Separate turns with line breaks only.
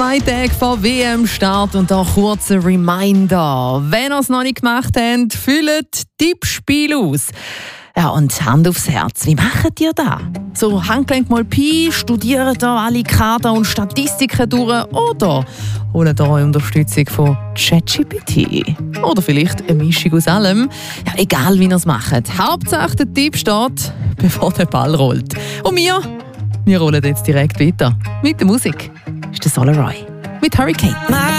2 Tage vor WM-Start und da kurzer Reminder. Wenn ihr es noch nicht gemacht habt, füllt Tippspiel aus. Ja, und Hand aufs Herz, wie macht ihr das? So Handgelenk mal Pi, studiert da alle Kader und Statistiken durch oder holt ihr Unterstützung von ChatGPT? Oder vielleicht eine Mischung aus allem? Ja, egal wie ihr es macht. Hauptsache der Tipp steht, bevor der Ball rollt. Und wir rollen jetzt direkt weiter. Mit der Musik ist der Solaroy mit Hurricane.